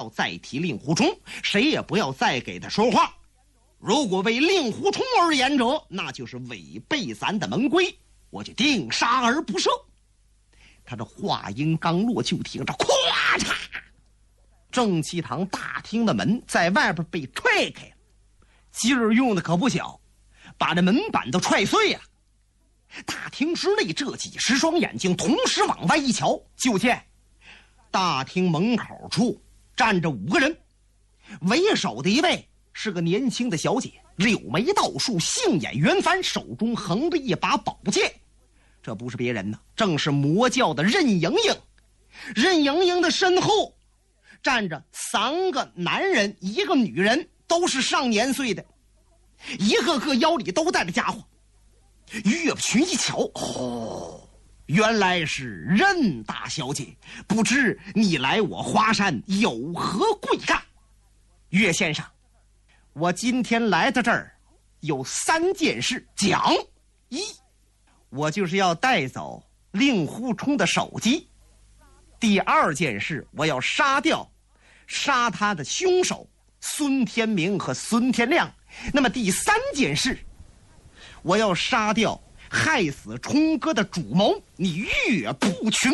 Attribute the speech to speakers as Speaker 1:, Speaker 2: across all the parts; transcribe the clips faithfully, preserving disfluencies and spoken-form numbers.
Speaker 1: 再提令狐冲，谁也不要再给他说话。如果为令狐冲而言者，那就是违背咱的门规，我就定杀而不赦。他这话音刚落，就听着咵嚓，正气堂大厅的门在外边被踹开了，劲儿用的可不小，把这门板都踹碎了。大厅之内，这几十双眼睛同时往外一瞧，就见大厅门口处站着五个人，为首的一位是个年轻的小姐，柳眉倒竖，杏眼圆翻，手中横着一把宝剑。这不是别人呢，正是魔教的任盈盈。任盈盈的身后站着三个男人一个女人，都是上年岁的，一个个腰里都带着家伙。岳不群一瞧，哦，原来是任大小姐，不知你来我华山有何贵干？岳先生，我今天来到这儿有三件事讲。一，我就是要带走令狐冲的首级。第二件事，我要杀掉杀他的凶手孙天明和孙天亮。那么第三件事，我要杀掉害死冲哥的主谋你岳不群。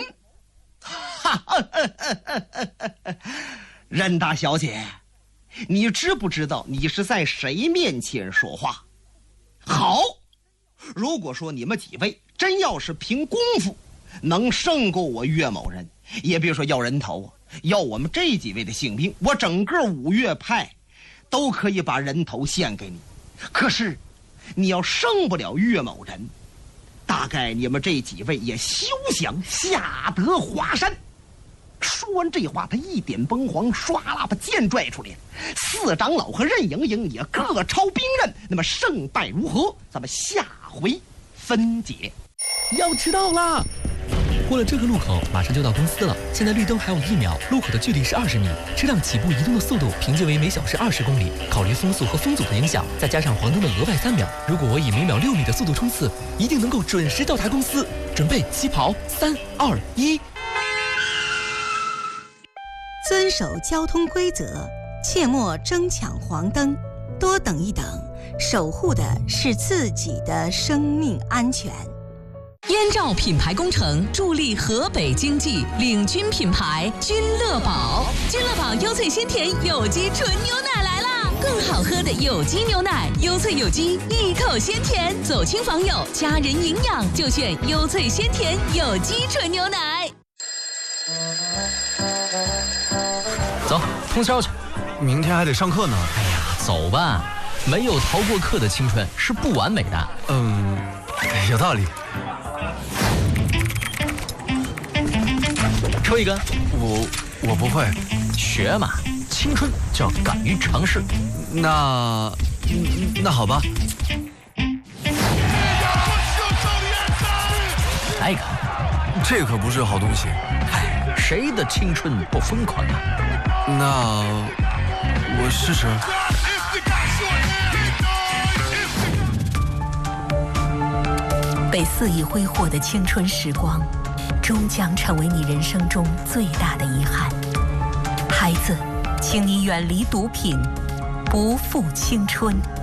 Speaker 1: 任大小姐，你知不知道你是在谁面前说话？好，如果说你们几位真要是凭功夫能胜过我岳某人，也别说要人头啊，要我们这几位的性命，我整个五岳派都可以把人头献给你。可是你要胜不了岳某人，大概你们这几位也休想下得华山。说完这话，他一点崩黄，唰啦把剑拽出来，四长老和任盈盈也各抄兵刃。那么胜败如何，咱们下回分解。
Speaker 2: 要迟到啦！过了这个路口，马上就到公司了。现在绿灯还有一秒，路口的距离是二十米，车辆起步移动的速度平均为每小时二十公里。考虑风速和风阻的影响，再加上黄灯的额外三秒，如果我以每秒六米的速度冲刺，一定能够准时到达公司。准备起跑，三二一。
Speaker 3: 遵守交通规则，切莫争抢黄灯，多等一等，守护的是自己的生命安全。
Speaker 4: 燕赵品牌工程助力河北经济，领军品牌君乐宝。君乐宝优萃鲜甜有机纯牛奶来啦！更好喝的有机牛奶，优萃有机，一口鲜甜。走亲访友，家人营养，就选优萃鲜甜有机纯牛奶。
Speaker 2: 走，通宵去。
Speaker 5: 明天还得上课呢。
Speaker 2: 哎呀，走吧，没有逃过课的青春是不完美的。
Speaker 5: 嗯，有道理。
Speaker 2: 抽一根。
Speaker 5: 我我不会。
Speaker 2: 学嘛，青春就要敢于尝试。
Speaker 5: 那那好吧。
Speaker 2: 来一个。
Speaker 5: 这可不是好东西。
Speaker 2: 哎，谁的青春不疯狂啊？
Speaker 5: 那我试试。
Speaker 3: 被肆意挥霍的青春时光，终将成为你人生中最大的遗憾。孩子，请你远离毒品，不负青春。